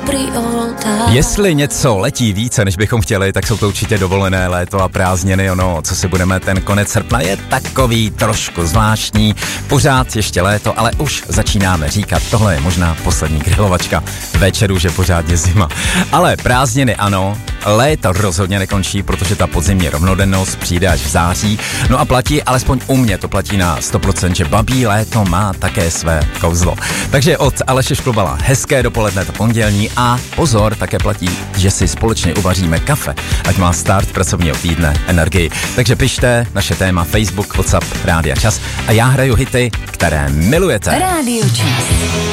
Jestli něco letí více, než bychom chtěli, tak jsou to určitě dovolené, léto a prázdniny. Ono, co si budeme, ten konec srpna je takový trošku zvláštní. Pořád ještě léto, ale už začínáme říkat, tohle je možná poslední grilovačka. Večer už je pořádně zima. Ale prázdniny ano, léto rozhodně nekončí, protože ta podzimní rovnodennost přijde až v září. No a platí, alespoň u mě to platí na 100%, že babí léto má také své kouzlo. Takže od Aleše Šklobala hezké dopoledne to pondělní a pozor, také platí, že si společně uvaříme kafe, ať má start pracovního týdne energii. Takže pište, naše téma Facebook, WhatsApp, Rádia Čas a já hraju hity, které milujete. Rádio Čas.